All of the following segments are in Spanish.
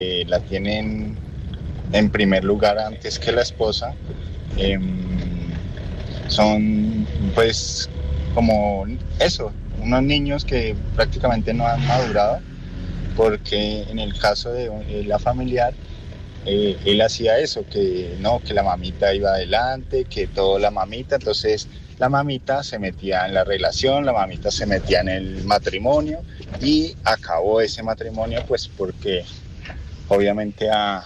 la tienen en primer lugar antes que la esposa. Son pues como eso, unos niños que prácticamente no han madurado, porque en el caso de la familiar, él hacía eso, que no, que la mamita iba adelante, que todo la mamita, entonces la mamita se metía en la relación, la mamita se metía en el matrimonio y acabó ese matrimonio pues porque obviamente a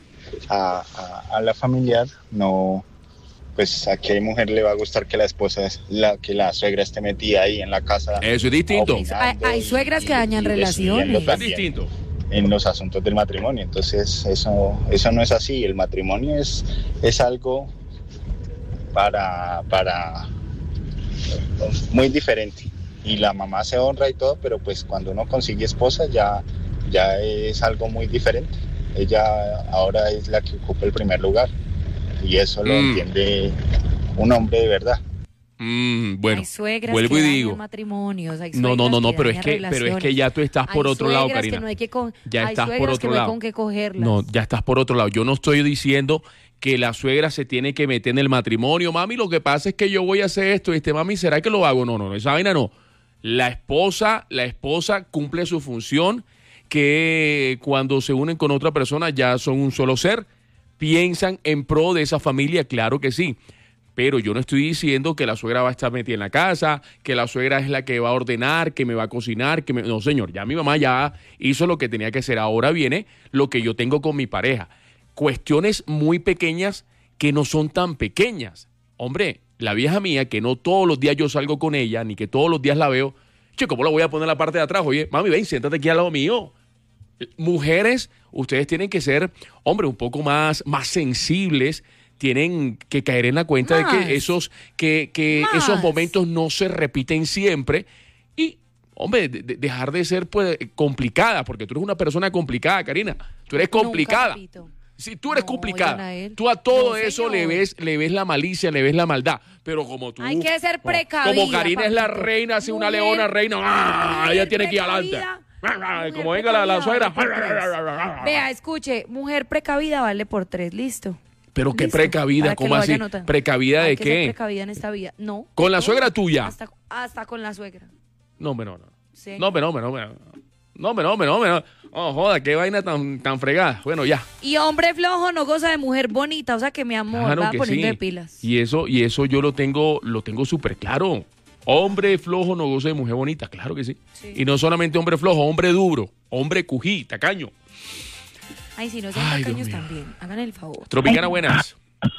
la familiar no, pues a qué mujer le va a gustar que la esposa, que la suegra esté metida ahí en la casa. Eso es distinto. Hay suegras que dañan relaciones. Es distinto. En los asuntos del matrimonio, entonces eso no es así. El matrimonio es algo para muy diferente, y la mamá se honra y todo, pero pues cuando uno consigue esposa ya es algo muy diferente. Ella ahora es la que ocupa el primer lugar, y eso lo entiende un hombre de verdad. Bueno, hay suegras vuelvo que y dañan digo, matrimonios, hay no, suegras que pero dañan es que ya tú estás por hay otro lado, suegras Karina. que no hay que Ya hay estás por suegras otro que no hay lado. con qué cogerlas. No, ya estás por otro lado. Yo no estoy diciendo que la suegra se tiene que meter en el matrimonio. Mami, lo que pasa es que yo voy a hacer esto. Mami, ¿será que lo hago? No, esa vaina no. La esposa cumple su función, que cuando se unen con otra persona ya son un solo ser. Piensan en pro de esa familia, claro que sí. Pero yo no estoy diciendo que la suegra va a estar metida en la casa, que la suegra es la que va a ordenar, que me va a cocinar, No, señor, ya mi mamá ya hizo lo que tenía que hacer. Ahora viene lo que yo tengo con mi pareja. Cuestiones muy pequeñas que no son tan pequeñas. Hombre, la vieja mía, que no todos los días yo salgo con ella, ni que todos los días la veo, che, ¿cómo la voy a poner en la parte de atrás? Oye, mami, ven, siéntate aquí al lado mío. Mujeres, ustedes tienen que ser, hombre, un poco más sensibles. Tienen que caer en la cuenta de que esos momentos no se repiten siempre y, hombre, dejar de ser pues complicada, porque tú eres una persona complicada, Karina. Tú eres complicada. Sí, tú eres complicada. Tú a todo eso le ves la malicia, le ves la maldad. Pero como tú... Hay que ser precavida. Como Karina es la reina, así una leona reina, ella tiene que ir adelante. Como venga la suegra. Vea, escuche, mujer precavida vale por 3, listo. Pero qué precavida, ¿cómo así? ¿Precavida de qué? Hay que ser precavida en esta vida. No. ¿Con la suegra tuya? Hasta con la suegra. No. Sí. No. Oh, joda, qué vaina tan fregada. Bueno, ya. Y hombre flojo no goza de mujer bonita, o sea que mi amor Claro va que poniendo sí. de pilas. Y eso yo lo tengo súper claro. Hombre flojo no goza de mujer bonita, claro que sí. Y no solamente hombre flojo, hombre duro, hombre cují, tacaño. Ay, si no sean tacaños también, hagan el favor. Tropicana, buenas.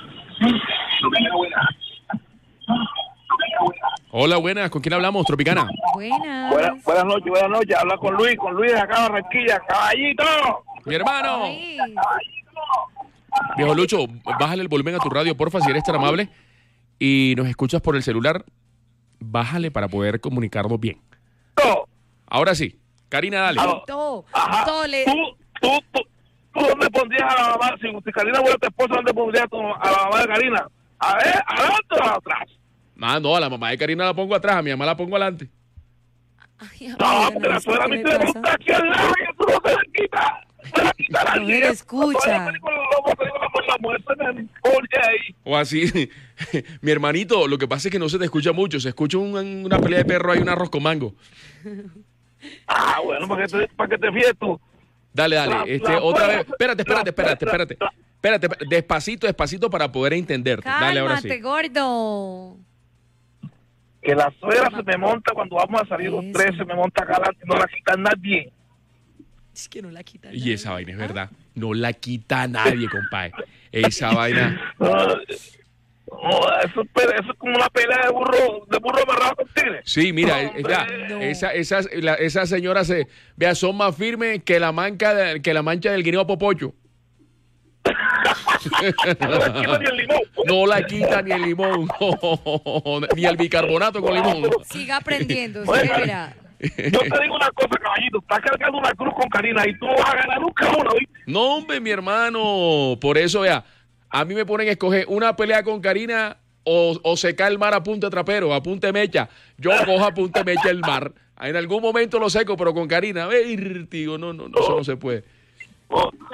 Hola, buenas. ¿Con quién hablamos, Tropicana? Buenas noches. Habla con Luis de acá de Barranquilla. ¡Caballito! ¡Mi hermano! Ay. Viejo Lucho, bájale el volumen a tu radio, porfa, si eres tan amable. Y nos escuchas por el celular, bájale para poder comunicarnos bien. Ahora sí. Karina, dale. ¿Tú dónde pondrías a la mamá? Si Karina fuera tu esposa, ¿dónde pondrías a la mamá de Karina? A ver, ¿adelante o atrás? No, a la mamá de Karina la pongo atrás, a mi mamá la pongo adelante. No, porque la suegra a mí te gusta aquí al lado y tú no te la quitas. No me escucha. O así. Mi hermanito, lo que pasa es que no se te escucha mucho. Se escucha una pelea de perro, hay un arroz con mango. Bueno, para que te fíes tú. Dale. Otra vez. Espérate. Despacito para poder entenderte. Cálmate, dale, ahora sí. Gordo. Que la suegra se me monta cuando vamos a salir los 3, se me monta acá adelante y no la quita nadie. Es que no la quita nadie. Y esa vaina es verdad. No la quita nadie, compadre. Esa vaina. Eso es como una pelea de burro amarrado con tigre. Sí, mira, esa señora son más firmes que la mancha del guineo popocho. No la quita ni el limón. Ni el bicarbonato con limón. Siga aprendiendo. Mira. Yo te digo una cosa, caballito. Estás cargando una cruz con Karina y tú no vas a ganar nunca una, ¿viste? No, hombre, mi hermano. Por eso, vea, a mí me ponen a escoger una pelea con Karina o secar el mar a punta de trapero, a punta de mecha. Yo cojo a punta de mecha el mar. En algún momento lo seco, pero con Karina, tío, no, eso no se puede. Oh,